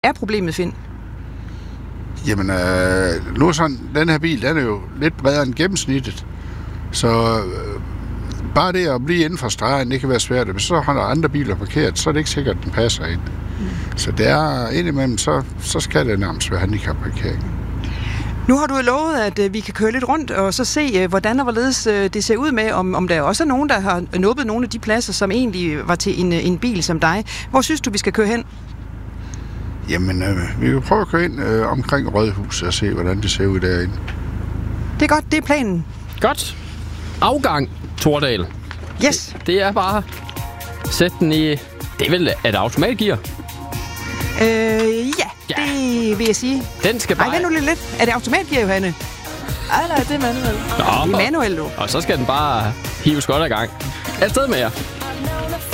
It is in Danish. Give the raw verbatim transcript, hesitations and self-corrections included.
er problemet, Finn? Jamen, øh, nu er sådan, den her bil, den er jo lidt bredere end gennemsnittet. Så øh, bare det at blive inden for stregen, det kan være svært. Hvis så har der andre biler parkeret, så er det ikke sikkert, at den passer ind. Mm. Så det er indimellem, så, så skal det nærmest være handicapparkering. Nu har du lovet, at øh, vi kan køre lidt rundt og så se, øh, hvordan og hvorledes øh, det ser ud med, om, om der også er nogen, der har nubbet nogle af de pladser, som egentlig var til en, en bil som dig. Hvor synes du, vi skal køre hen? Jamen, øh, vi vil prøve at køre ind øh, omkring Rådhuset og se, hvordan det ser ud derinde. Det er godt, det er planen. Godt. Afgang, Tordal. Yes. Det, det er bare... Sæt den i... Det er vel et automatgear? Øh, ja, ja, det vil jeg sige. Den skal bare... Ej, vent nu lidt lidt. Er det automatgear, Johanne? Ej, nej, det er manuel. Nå, det er manuel, du. Og så skal den bare hives godt af gang. Afsted med jer.